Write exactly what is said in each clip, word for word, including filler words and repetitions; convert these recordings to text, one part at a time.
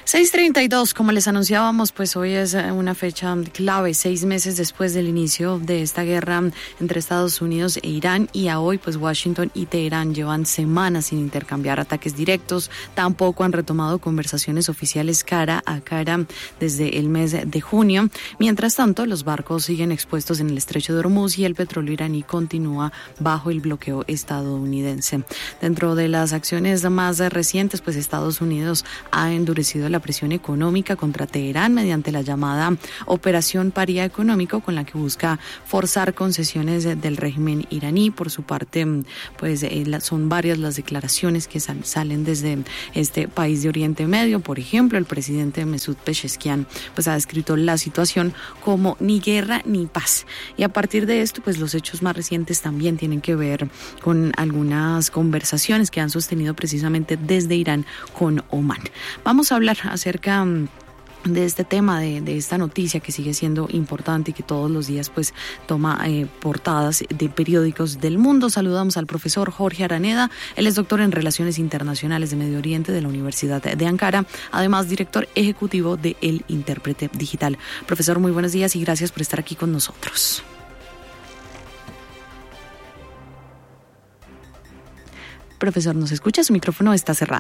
seis treinta y dos, como les anunciábamos, pues hoy es una fecha clave, seis meses después del inicio de esta guerra entre Estados Unidos e Irán, y a hoy pues Washington y Teherán llevan semanas sin intercambiar ataques directos, tampoco han retomado conversaciones oficiales cara a cara desde el mes de junio. Mientras tanto, los barcos siguen expuestos en el estrecho de Hormuz y el petróleo iraní continúa bajo el bloqueo estadounidense. Dentro de las acciones más recientes, pues Estados Unidos ha endurecido la presión económica contra Teherán mediante la llamada Operación Paria Económico, con la que busca forzar concesiones del régimen iraní. Por su parte, pues son varias las declaraciones que salen desde este país de Oriente Medio. Por ejemplo, el presidente Mesud Pezeshkian pues ha descrito la situación como ni guerra ni paz. Y a partir de esto, pues los hechos más recientes también tienen que ver con algunas conversaciones que han sostenido precisamente desde Irán con Omán. Vamos a hablar acerca de este tema, de, de esta noticia que sigue siendo importante y que todos los días pues toma eh, portadas de periódicos del mundo. Saludamos al profesor Jorge Araneda. Él es doctor en Relaciones Internacionales de Medio Oriente de la Universidad de Ankara, además director ejecutivo de El Intérprete Digital. Profesor, muy buenos días y gracias por estar aquí con nosotros. Profesor, ¿nos escucha? Su micrófono está cerrado.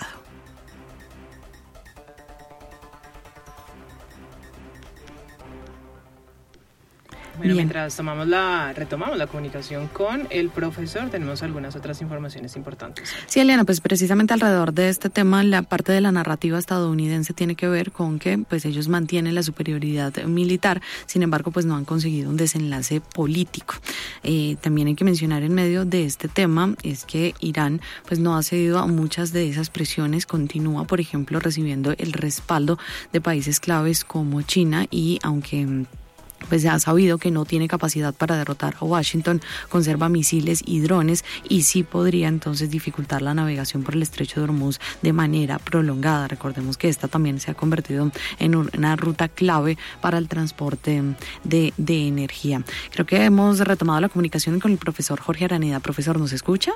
Bueno, Bien. mientras tomamos la, retomamos la comunicación con el profesor, tenemos algunas otras informaciones importantes. Sí, Eliana, pues precisamente alrededor de este tema, la parte de la narrativa estadounidense tiene que ver con que pues ellos mantienen la superioridad militar, sin embargo, pues no han conseguido un desenlace político. Eh, también hay que mencionar en medio de este tema es que Irán pues no ha cedido a muchas de esas presiones, continúa, por ejemplo, recibiendo el respaldo de países claves como China, y aunque pues se ha sabido que no tiene capacidad para derrotar a Washington, conserva misiles y drones, y sí podría entonces dificultar la navegación por el estrecho de Hormuz de manera prolongada. Recordemos que esta también se ha convertido en una ruta clave para el transporte de, de energía. Creo que hemos retomado la comunicación con el profesor Jorge Araneda. Profesor, ¿nos escucha?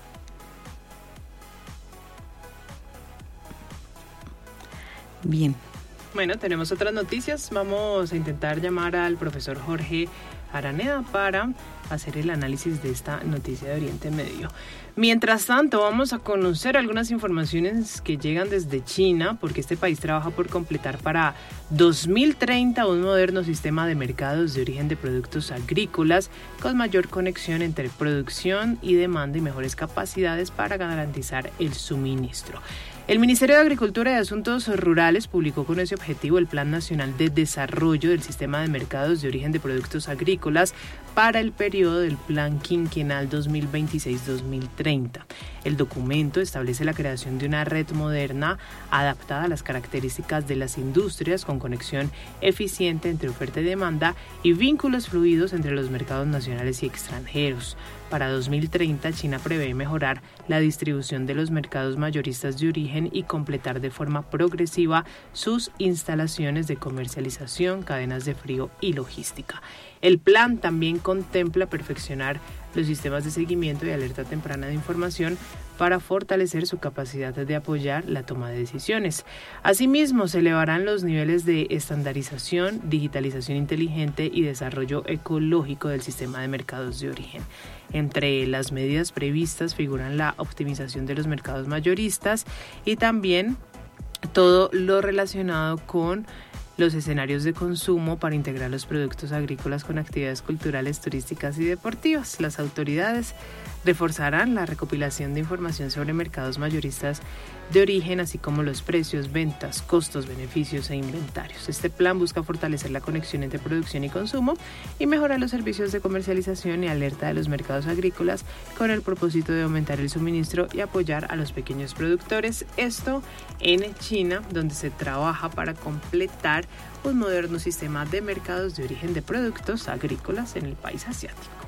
Bien. Bueno, tenemos otras noticias. Vamos a intentar llamar al profesor Jorge Araneda para hacer el análisis de esta noticia de Oriente Medio. Mientras tanto, vamos a conocer algunas informaciones que llegan desde China, porque este país trabaja por completar para dos mil treinta un moderno sistema de mercados de origen de productos agrícolas con mayor conexión entre producción y demanda y mejores capacidades para garantizar el suministro. El Ministerio de Agricultura y Asuntos Rurales publicó con ese objetivo el Plan Nacional de Desarrollo del Sistema de Mercados de Origen de Productos Agrícolas para el periodo del Plan Quinquenal dos mil veintiséis a dos mil treinta. El documento establece la creación de una red moderna adaptada a las características de las industrias, con conexión eficiente entre oferta y demanda y vínculos fluidos entre los mercados nacionales y extranjeros. Para dos mil treinta, China prevé mejorar la distribución de los mercados mayoristas de origen y completar de forma progresiva sus instalaciones de comercialización, cadenas de frío y logística. El plan también contempla perfeccionar los sistemas de seguimiento y alerta temprana de información para fortalecer su capacidad de apoyar la toma de decisiones. Asimismo, se elevarán los niveles de estandarización, digitalización inteligente y desarrollo ecológico del sistema de mercados de origen. Entre las medidas previstas figuran la optimización de los mercados mayoristas y también todo lo relacionado con los escenarios de consumo para integrar los productos agrícolas con actividades culturales, turísticas y deportivas. Las autoridades reforzarán la recopilación de información sobre mercados mayoristas de origen, así como los precios, ventas, costos, beneficios e inventarios. Este plan busca fortalecer la conexión entre producción y consumo y mejorar los servicios de comercialización y alerta de los mercados agrícolas con el propósito de aumentar el suministro y apoyar a los pequeños productores. Esto en China, donde se trabaja para completar un moderno sistema de mercados de origen de productos agrícolas en el país asiático.